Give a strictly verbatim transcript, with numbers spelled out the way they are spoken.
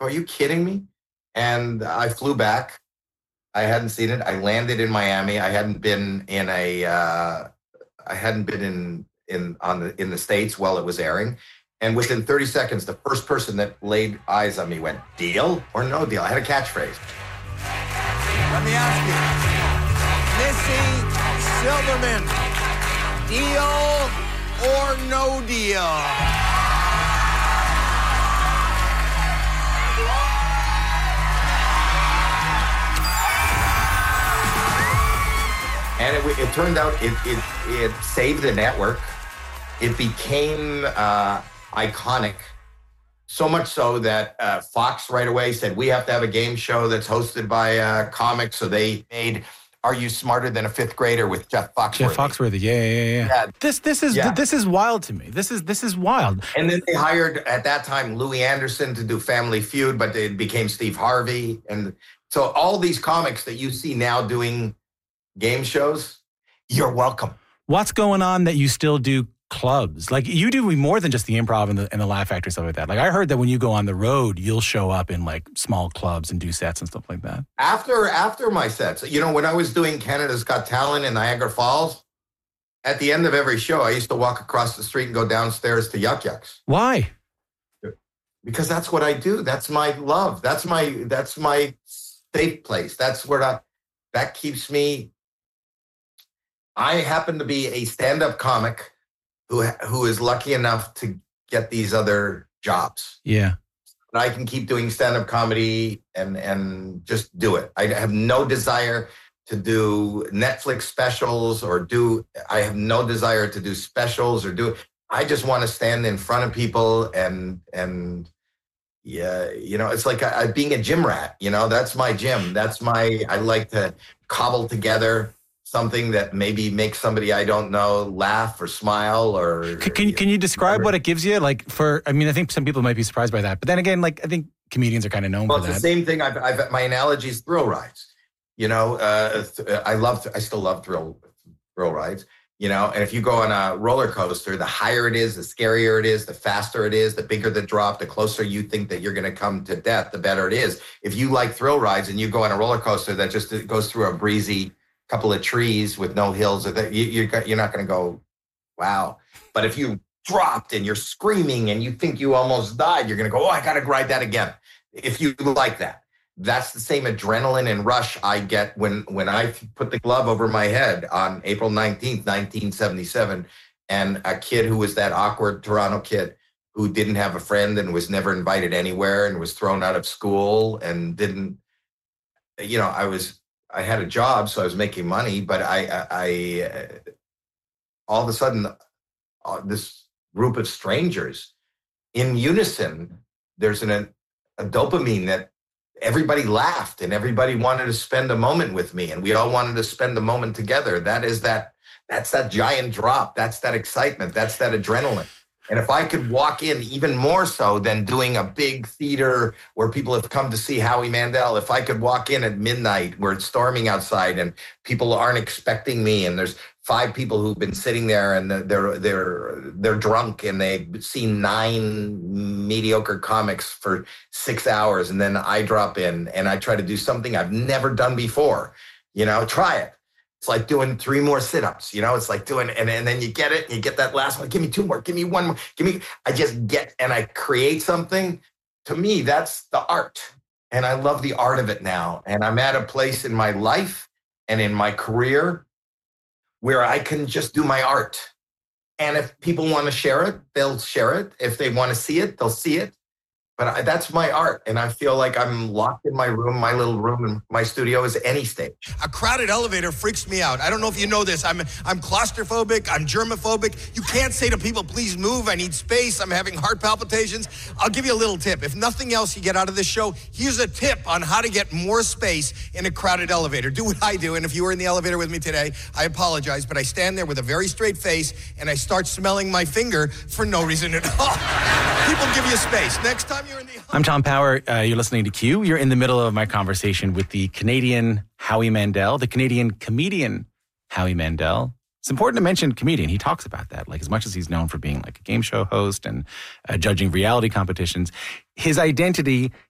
Are you kidding me? And I flew back. I hadn't seen it. I landed in Miami. I hadn't been in a, uh, I hadn't been in, in, on the, in the States while it was airing. And within thirty seconds, the first person that laid eyes on me went, deal or no deal? I had a catchphrase. Let me ask you, Missy Silverman, deal or no deal? And it, it turned out it, it, it saved the network. It became uh, iconic, so much so that uh, Fox right away said, we have to have a game show that's hosted by uh, comics. So they made Are You Smarter Than a Fifth Grader with Jeff Foxworthy. Jeff Foxworthy, yeah, yeah, yeah. yeah. This this is yeah. this is wild to me. This is this is wild. And then they hired, at that time, Louis Anderson to do Family Feud, but it became Steve Harvey. And so all these comics that you see now doing game shows, you're welcome. What's going on that you still do clubs? Like, you do more than just the improv and the, and the Laugh Factory, stuff like that. Like, I heard that when you go on the road, you'll show up in like small clubs and do sets and stuff like that. After after my sets, you know, when I was doing Canada's Got Talent in Niagara Falls, at the end of every show, I used to walk across the street and go downstairs to Yuck Yucks. Why? Because that's what I do. That's my love. That's my that's my safe place. That's where I, that keeps me. I happen to be a stand-up comic who who is lucky enough to get these other jobs. Yeah. But I can keep doing stand-up comedy and and just do it. I have no desire to do Netflix specials or do, I have no desire to do specials or do, I just want to stand in front of people and, and yeah, you know, it's like a, being a gym rat, you know, that's my gym. That's my, I like to cobble together something that maybe makes somebody I don't know laugh or smile or... Can, can, you, can you describe whatever. What it gives you? Like for, I mean, I think some people might be surprised by that. But then again, like I think comedians are kind of known well, for that. Well, it's the same thing. I've, I've, my analogy is thrill rides. You know, uh, I love, I still love thrill, thrill rides. You know, and if you go on a roller coaster, the higher it is, the scarier it is, the faster it is, the bigger the drop, the closer you think that you're going to come to death, the better it is. If you like thrill rides and you go on a roller coaster that just goes through a breezy couple of trees with no hills, or that you, you're, you're not going to go, wow. But if you dropped and you're screaming and you think you almost died, you're going to go, oh, I got to ride that again. If you like that, that's the same adrenaline and rush I get when, when I put the glove over my head on April nineteenth, nineteen seventy-seven. And a kid who was that awkward Toronto kid who didn't have a friend and was never invited anywhere and was thrown out of school and didn't, you know, I was, I had a job, so I was making money, but I, I, I all of a sudden, uh, this group of strangers in unison, there's an, a dopamine that everybody laughed and everybody wanted to spend a moment with me, and we all wanted to spend a moment together. That is that, that's that giant drop. That's that excitement. That's that adrenaline. And if I could walk in even more so than doing a big theater where people have come to see Howie Mandel, if I could walk in at midnight where it's storming outside and people aren't expecting me and there's five people who've been sitting there and they're they're they're drunk and they've seen nine mediocre comics for six hours and then I drop in and I try to do something I've never done before, you know, try it. It's like doing three more sit-ups, you know, it's like doing, and, and then you get it, and you get that last one, give me two more, give me one more, give me, I just get, and I create something. To me, that's the art. And I love the art of it now. And I'm at a place in my life and in my career where I can just do my art. And if people want to share it, they'll share it. If they want to see it, they'll see it. But I, that's my art, and I feel like I'm locked in my room. My little room in my studio is any stage. A crowded elevator freaks me out. I don't know if you know this. I'm I'm claustrophobic. I'm germophobic. You can't say to people, please move. I need space. I'm having heart palpitations. I'll give you a little tip. If nothing else you get out of this show, here's a tip on how to get more space in a crowded elevator. Do what I do, and if you were in the elevator with me today, I apologize, but I stand there with a very straight face, and I start smelling my finger for no reason at all. People give you space. Next time you're in the... I'm Tom Power. Uh, you're listening to Q. You're in the middle of my conversation with the Canadian Howie Mandel, the Canadian comedian Howie Mandel. It's important to mention comedian. He talks about that. Like, as much as he's known for being like a game show host and uh, judging reality competitions, his identity